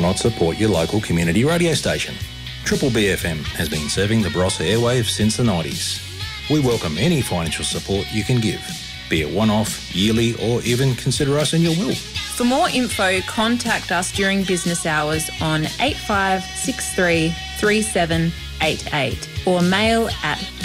not support your local community radio station? Triple BFM has been serving the Barossa airwaves since the 90s. We welcome any financial support you can give, be it one-off, yearly, or even consider us in your will. For more info, contact us during business hours on 8563 3788 or mail at